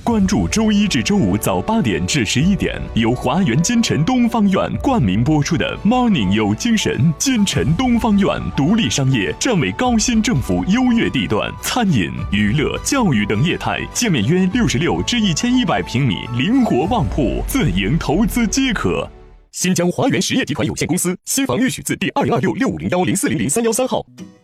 关注周一至周五早8点至11点，由华园金晨东方院冠名播出的 Morning 有精神。金晨东方院独立商业，站为高新政府优越地段，餐饮、娱乐、教育等业态，界面约66至1100平米，灵活旺铺，自营投资皆可。新疆华源实业集团有限公司，新房预许字第2026650104003113号。